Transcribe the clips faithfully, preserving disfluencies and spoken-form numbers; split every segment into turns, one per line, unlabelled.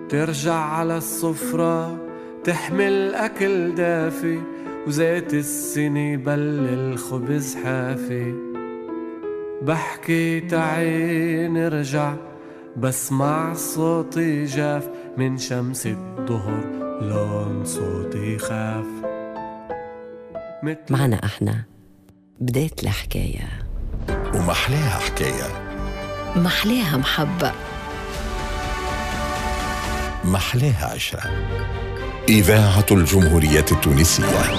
ترجع على السفرة تحمل أكل دافي وزيت السنة بل الخبز حافي. بحكي تعي نرجع بسمع صوتي جاف من شمس الظهر لون صوتي خاف.
معنا احنا بداية الحكاية
ومحلاها حكاية
محلاها محبة
محلاها عشرة. إذاعة الجمهورية التونسية.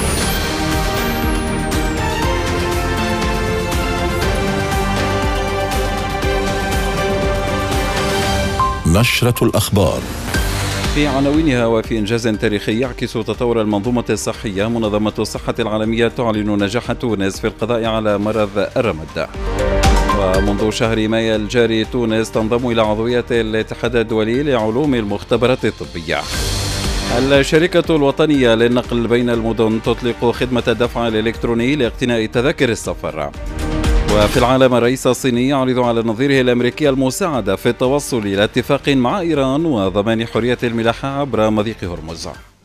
نشرة الأخبار.
في عناوينها: وفي إنجاز تاريخي يعكس تطور المنظومة الصحية، منظمة الصحة العالمية تعلن نجاح تونس في القضاء على مرض الرمد. ومنذ شهر مايو الجاري تونس تنضم إلى عضوية الاتحاد الدولي لعلوم المختبرات الطبية. الشركة الوطنية للنقل بين المدن تطلق خدمة الدفع الإلكتروني لاقتناء تذاكر السفر. وفي العالم الرئيس الصيني يعرض على نظيره الأمريكي المساعدة في التوصل إلى اتفاق مع إيران وضمان حرية الملاحة عبر مضيق هرمز.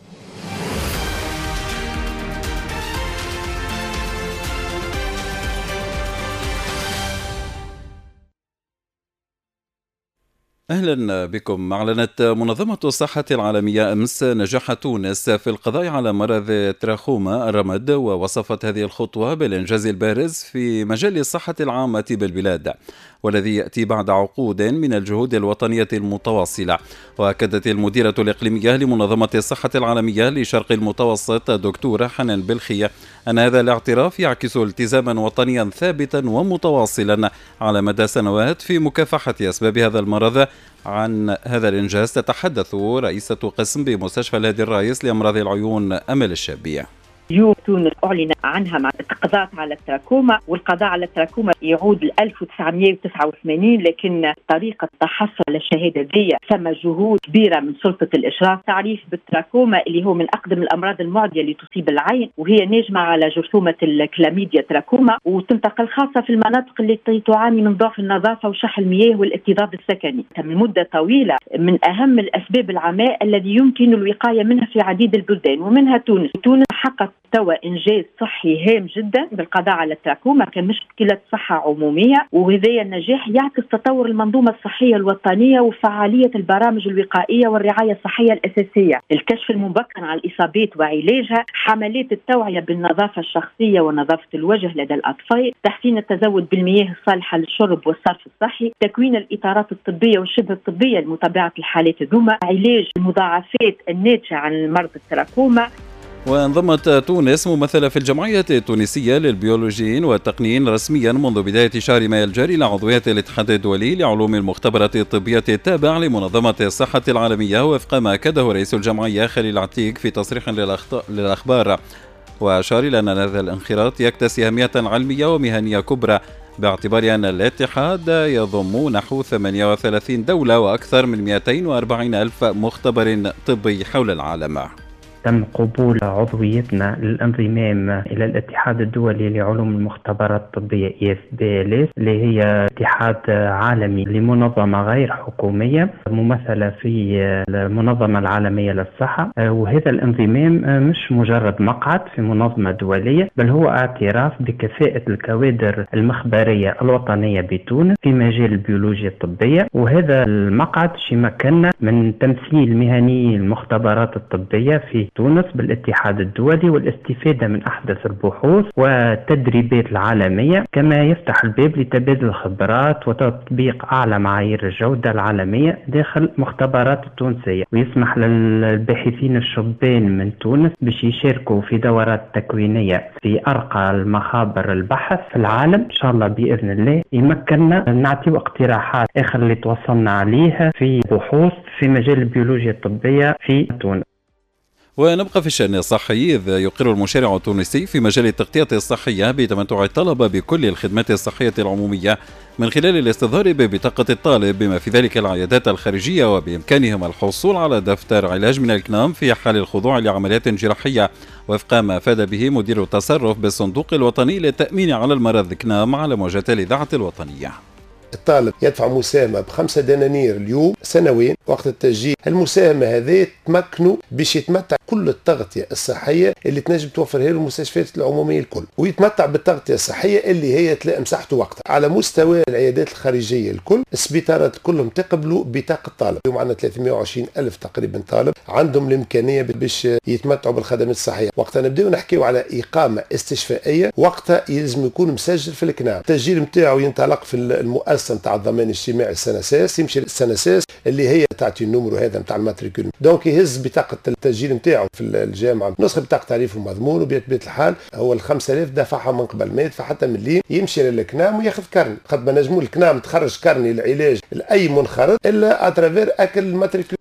أهلا بكم. أعلنت منظمة الصحة العالمية أمس نجاح تونس في القضاء على مرض تراخوما الرمد، ووصفت هذه الخطوة بالإنجاز البارز في مجال الصحة العامة بالبلاد، والذي يأتي بعد عقود من الجهود الوطنية المتواصلة. وأكدت المديرة الإقليمية لمنظمة الصحة العالمية لشرق المتوسط الدكتورة حنان بلخي أن هذا الاعتراف يعكس التزاما وطنيا ثابتا ومتواصلا على مدى سنوات في مكافحة أسباب هذا المرض. عن هذا الإنجاز تتحدث رئيسة قسم بمستشفى الهادي الرايس لأمراض العيون أمل الشابية.
اليوم تونس أعلن عنها مع القضاء على التراكوما، والقضاء على التراكوما يعود ل ألف وتسعمائة وتسعة وثمانين، لكن طريقة التحصل على الشهادة دي ثم جهود كبيرة من سلطة الإشراف. تعريف بالتراكوما اللي هو من أقدم الأمراض المعدية اللي تصيب العين، وهي ناجمة على جرثومة الكلاميديا تراكوما، وتنتقل خاصة في المناطق اللي تعاني من ضعف النظافة وشح المياه والاكتظاظ السكني. من مدة طويلة من أهم الأسباب العماء الذي يمكن الوقاية منها في عديد البلدان ومنها تونس. تونس حققت توا إنجاز صحي هام جدا بالقضاء على التراكوما كمشكلة صحة عمومية، وهذا النجاح يعكس تطور المنظومة الصحية الوطنية وفعالية البرامج الوقائية والرعاية الصحية الأساسية، الكشف المبكر على الإصابات وعلاجها، حملات التوعية بالنظافة الشخصية ونظافة الوجه لدى الأطفال، تحسين التزود بالمياه الصالحة للشرب والصرف الصحي، تكوين الإطارات الطبية والشبه الطبية لمتابعة الحالات الدمى، علاج المضاعفات الناتجة عن مرض التراكوما.
وانضمت تونس ممثلة في الجمعية التونسية للبيولوجيين والتقنيين رسميا منذ بداية شهر مايو الجاري لعضوية الاتحاد الدولي لعلوم المختبرات الطبية التابع لمنظمة الصحة العالمية، وفق ما أكده رئيس الجمعية خليل عتيق في تصريح للأخبار، وأشار إلى أن هذا الانخراط يكتسي أهمية علمية ومهنية كبرى، باعتبار أن الاتحاد يضم نحو ثمانية وثلاثين دولة وأكثر من مئتين وأربعين ألف مختبر طبي حول العالم.
تم قبول عضويتنا للانضمام إلى الاتحاد الدولي لعلوم المختبرات الطبية إي إس بي إل إس، اللي هي اتحاد عالمي لمنظمة غير حكومية ممثلة في المنظمة العالمية للصحة. وهذا الانضمام مش مجرد مقعد في منظمة دولية، بل هو اعتراف بكفاءة الكوادر المخبرية الوطنية بتونس في مجال البيولوجيا الطبية. وهذا المقعد يمكننا من تمثيل مهني المختبرات الطبية في تونس بالاتحاد الدولي والاستفادة من أحدث البحوث والتدريبات العالمية، كما يفتح الباب لتبادل الخبرات وتطبيق أعلى معايير الجودة العالمية داخل مختبرات التونسية، ويسمح للباحثين الشبان من تونس باش يشاركوا في دورات تكوينية في أرقى المخابر البحث في العالم. إن شاء الله بإذن الله يمكننا نعطي اقتراحات آخر اللي توصلنا عليها في بحوث في مجال البيولوجيا الطبية في تونس.
ونبقى في الشأن الصحي، إذ يقر المشارع التونسي في مجال التغطية الصحية بتمتع الطلبة بكل الخدمات الصحية العمومية من خلال الاستظهار ببطاقة الطالب، بما في ذلك العيادات الخارجية، وبإمكانهم الحصول على دفتر علاج من الكنام في حال الخضوع لعمليات جراحية، وفق ما أفاد به مدير التصرف بالصندوق الوطني للتأمين على المرض كنام على موجات الإذاعة الوطنية.
الطالب يدفع مساهمة بخمسة دنانير اليوم سنويا وقت التسجيل. المساهمة هذه تمكنوا باش يتمتع كل التغطية الصحية اللي تنجم توفرها له المستشفيات العمومية الكل، ويتمتع بالتغطية الصحية اللي هي تلائم صحته وقتها. على مستوى العيادات الخارجية الكل السبيطارات كلهم تقبلوا بطاقة طالب. اليوم عندنا ثلاثمائة وعشرين ألف تقريبا طالب عندهم الإمكانية باش يتمتعوا بالخدمات الصحية. وقتها نبدأ نحكيو على إقامة استشفائية، وقتها يلزم يكون مسجل في الكنام. التسجيل نتاعو ينطلق في المؤسسة نتاع الضمان الاجتماعي السنساس، يمشي للسنساس اللي هي تعطي النمر هذا نتاع الماتريكول، دونك يهز بطاقة التسجيل نتاعو في الجامعة نسخة بطاقة تعريف المضمون، وبطبيعة الحال هو ال خمسة آلاف دفعها من قبل، ما يدفع حتى مليم، يمشي للكنام وياخذ كارني. قد ما نجموا الكنام تخرج كارني للعلاج لأي منخرط إلا أترافير أكل الماتريكول.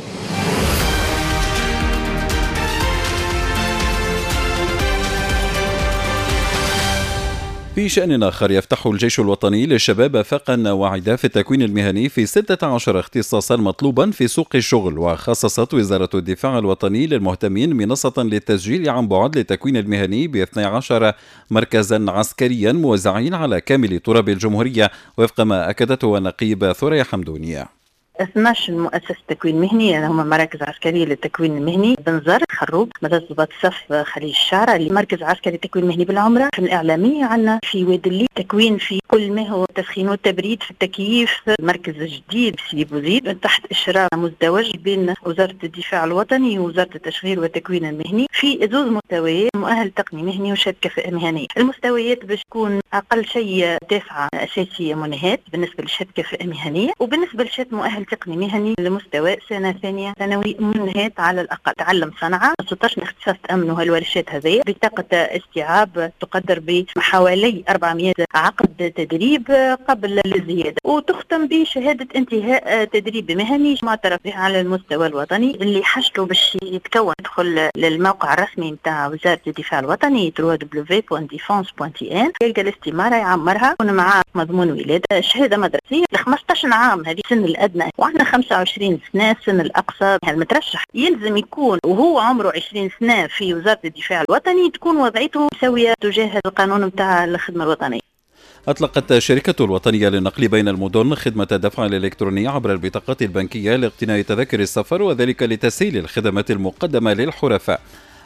في شأن آخر، يفتح الجيش الوطني للشباب آفاقا واعدة في التكوين المهني في ستة عشر اختصاصا مطلوبا في سوق الشغل. وخصصت وزارة الدفاع الوطني للمهتمين منصة للتسجيل عن بعد للتكوين المهني ب اثني عشر مركزا عسكريا موزعين على كامل تراب الجمهورية، وفق ما أكدته النقيب ثريا حمدونية.
اثني عشر مؤسسة تكوين مهني هم مراكز عسكرية للتكوين المهني، بنزر، خروب، مدرسة ضباط الصف، خليج الشعرة، اللي مركز عسكري تكوين مهني بالعمرة. في الإعلامية عندنا في وادي اللي تكوين في كل ما هو تسخين والتبريد، في التكييف، مركز جديد سيدي بوزيد تحت إشراف مزدوج بين وزارة الدفاع الوطني ووزارة التشغيل والتكوين المهني في زوج مستويات، مؤهل تقني مهني وشهادة كفاءة مهنية. المستويات باش تكون أقل شيء دافعة أساسية مناهات بالنسبة لشهادة كفاءة مهنية، وبالنسبة لشهادة مؤهل تقني مهني لمستوى سنة ثانية ثانوي منهات على الأقل. تعلم صنعة ستة عشر اختصاص تأمن وهالورشات هذه بطاقة استيعاب تقدر بحوالي أربعمائة عقد تدريب قبل الزيادة، وتختم بشهادة انتهاء تدريب مهني معترف به على المستوى الوطني. اللي حشته باش يتكون يدخل للموقع الرسمي نتاع وزارة الدفاع الوطني دبليو دبليو دبليو دوت ديفونس دوت تي ان، يلقى الاستمارة يعمرها، يكون معاه مضمون ولادة، شهادة مدرسية ل خمسة عشر عام هذه السن الأدنى، وعندنا خمسة وعشرين سنة السن الأقصى. المترشح يلزم يكون وهو عمره عشرين سنة في وزارة الدفاع الوطني، تكون وضعيته مساوية تجاه القانون نتاع الخدمة الوطنية.
أطلقت الشركة الوطنية للنقل بين المدن خدمة الدفع الإلكتروني عبر البطاقات البنكية لاقتناء تذاكر السفر، وذلك لتسهيل الخدمات المقدمة للحرفاء.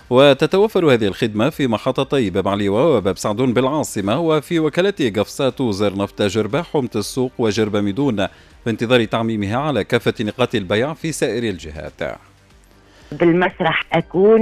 وتتوفر هذه الخدمة في محطتي باب عليوة وباب سعدون بالعاصمة، وفي وكالات قفصات وزرنفط جربة حومة السوق وجربة ميدون، في انتظار تعميمها على كافة نقاط البيع في سائر الجهات.
بالمسرح أكون.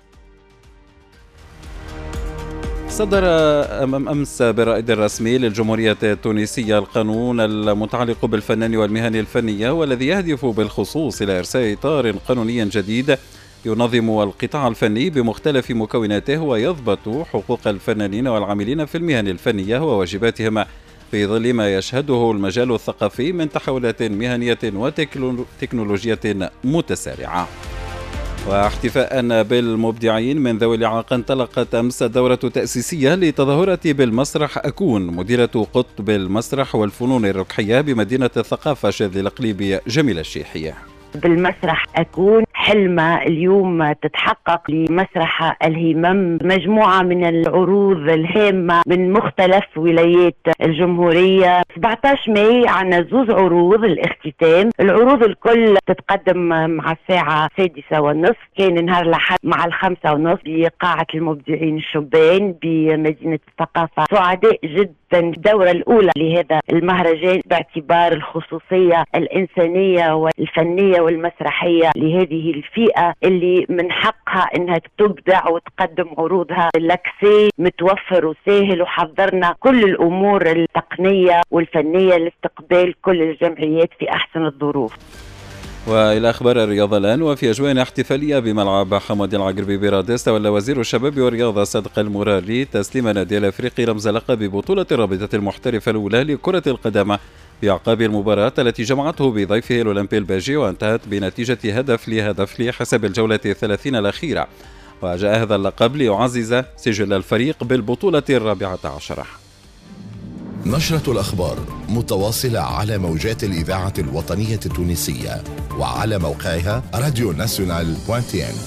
صدر أمام أمس بالرائد الرسمي للجمهورية التونسية القانون المتعلق بالفنان والمهن الفنية، والذي يهدف بالخصوص إلى إرساء إطار قانوني جديد ينظم القطاع الفني بمختلف مكوناته، ويضبط حقوق الفنانين والعاملين في المهن الفنية وواجباتهم في ظل ما يشهده المجال الثقافي من تحولات مهنية وتكنولوجية متسارعة. واحتفاء بالمبدعين من ذوي الإعاقة انطلقت أمس دورة تأسيسية لتظاهرة بالمسرح أكون. مديرة قطب المسرح والفنون الركحية بمدينة الثقافة شاذلي القليبي جميلة الشيحية.
بالمسرح أكون حلمة اليوم تتحقق لمسرح الهمم، مجموعة من العروض الهامة من مختلف ولايات الجمهورية. سبعة عشر ماي عنا زوز عروض الاختتام، العروض الكل تتقدم مع الساعة السادسة والنصف، كان نهار الأحد مع الخمسة ونصف بقاعة المبدعين الشبان بمدينة الثقافة. سعداء جدا الدورة الأولى لهذا المهرجان باعتبار الخصوصية الإنسانية والفنية والمسرحية لهذه الفئة اللي من حقها إنها تبدع وتقدم عروضها. اللاكسي متوفر وسهل، وحضرنا كل الأمور التقنية والفنية لاستقبال كل الجمعيات في أحسن الظروف.
وإلى أخبار الرياضة الآن، وفي أجواء احتفالية بملعب حمد العقربي برادس، تولى وزير الشباب والرياضة صدق المراري تسليم نادي الأفريقي رمز لقب بطولة الرابطة المحترفة الأولى لكرة القدم بأعقاب المباراة التي جمعته بضيفه الأولمبي الباجي، وانتهت بنتيجة هدف لهدف لحساب الجولة الثلاثين الأخيرة. وجاء هذا اللقب ليعزز سجل الفريق بالبطولة الرابعة عشرة.
نشرة الأخبار متواصلة على موجات الإذاعة الوطنية التونسية وعلى موقعها راديو ناسيونال دوت تي ان.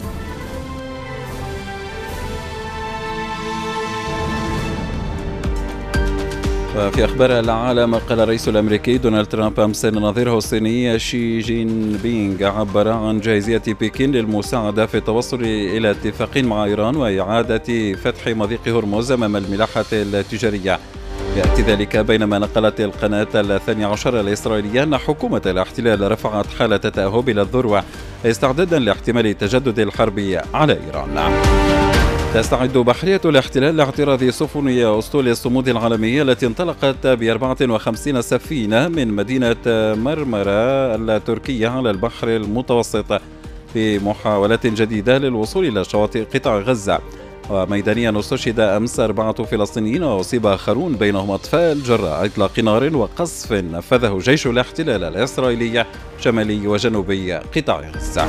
وفي أخبار العالم، قال الرئيس الأمريكي دونالد ترامب أمس أن نظيره الصيني شي جين بينغ عبر عن جاهزية بكين للمساعدة في التوصل إلى اتفاق مع إيران وإعادة فتح مضيق هرمز أمام الملاحة التجارية. يأتي ذلك بينما نقلت القناة الثانية عشر الإسرائيلية أن حكومة الاحتلال رفعت حالة تأهب إلى الذروة استعدادا لاحتمال تجدد الحرب على إيران. تستعد بحرية الاحتلال لاعتراض سفن أسطول الصمود العالمية التي انطلقت ب أربعة وخمسين سفينة من مدينة مرمرة التركية على البحر المتوسط في محاولات جديدة للوصول إلى شواطئ قطاع غزة. وميدانيا استشهد أمس أربعة فلسطينيين وأصيب آخرون بينهم أطفال جراء إطلاق نار وقصف نفذه جيش الاحتلال الإسرائيلي شمالي وجنوبي قطاع غزة.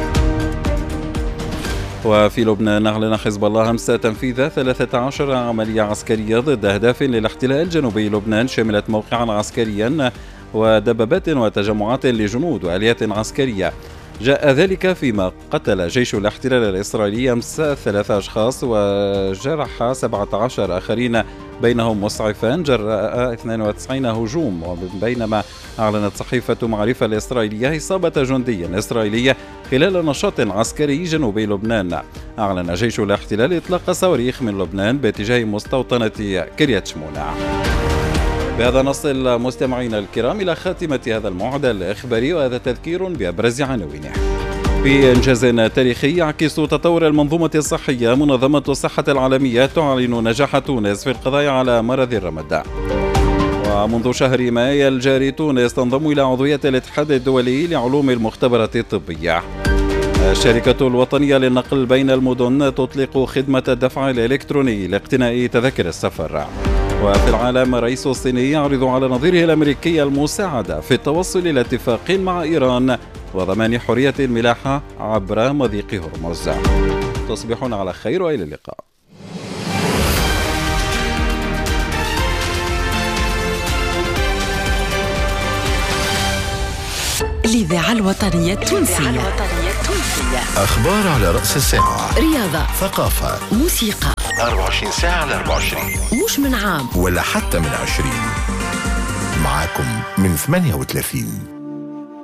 وفي لبنان أعلن حزب الله أمس تنفيذ ثلاثة عشر عملية عسكرية ضد أهداف للاحتلال جنوبي لبنان شملت موقعا عسكريا ودبابات وتجمعات لجنود وآليات عسكرية. جاء ذلك فيما قتل جيش الاحتلال الإسرائيلي أمس ثلاثة أشخاص وجرح سبعة عشر آخرين بينهم مسعفان جراء اثنين وتسعين هجوم. وبينما أعلنت صحيفة معرفة الإسرائيلية إصابة جندي إسرائيلي خلال نشاط عسكري جنوبي لبنان. أعلن جيش الاحتلال إطلاق صواريخ من لبنان باتجاه مستوطنة كريات شمونة. بهذا نصل مستمعينا الكرام إلى خاتمة هذا الموعد الإخباري، وهذا تذكير بأبرز عناوينه. في إنجاز تاريخي يعكس تطور المنظومة الصحية، منظمة الصحة العالمية تعلن نجاح تونس في القضاء على مرض الرمد. ومنذ شهر مايو الجاري تونس تنضم إلى عضوية الاتحاد الدولي لعلوم المختبرات الطبية. الشركة الوطنية للنقل بين المدن تطلق خدمة الدفع الإلكتروني لاقتناء تذاكر السفر. وفي العالم، الرئيس الصيني يعرض على نظيره الأمريكي المساعدة في التوصل إلى اتفاق مع إيران وضمان حرية الملاحة عبر مضيق هرمز. تصبحون على خير وإلى اللقاء.
الإذاعة الوطنية التونسية.
أخبار على رأس الساعة،
رياضة،
ثقافة،
موسيقى،
أربعة وعشرين ساعة على أربعة وعشرين،
مش من عام
ولا حتى من عشرين، معاكم من ثمانية وثلاثين.